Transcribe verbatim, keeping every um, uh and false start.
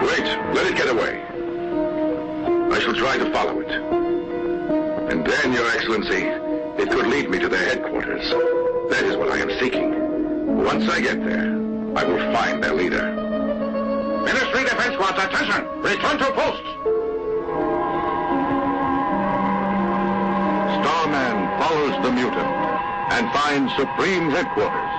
Wait, let it get away. I shall try to follow it. And then, Your Excellency, it could lead me to their headquarters. That is what I am seeking. Once I get there, I will find their leader. Ministry Defense Squads, attention! Return to posts! Starman follows the mutant and finds Supreme headquarters.